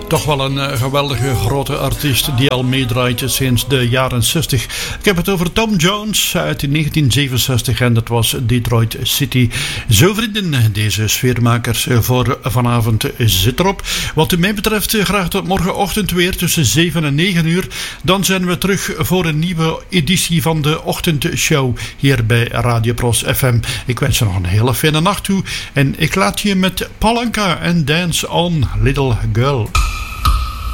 Toch wel een geweldige grote artiest die al meedraait sinds de jaren 60. Ik heb het over Tom Jones uit 1967 en dat was Detroit City. Zo vrienden, deze sfeermakers voor vanavond zit erop. Wat mij betreft graag tot morgenochtend weer tussen 7 en 9 uur. Dan zijn we terug voor een nieuwe editie van de ochtendshow hier bij Radio Pros FM. Ik wens je nog een hele fijne nacht toe en ik laat je met Paul Anka en Dance on Little Girl.